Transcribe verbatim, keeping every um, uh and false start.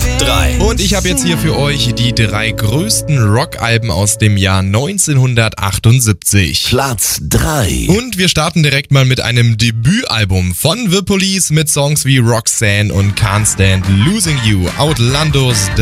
drei. Und ich habe jetzt hier für euch die drei größten Rockalben aus dem Jahr neunzehnhundertachtundsiebzig. Platz drei. Und wir starten direkt mal mit einem Debütalbum von The Police mit Songs wie Roxanne und Can't Stand Losing You, Outlandos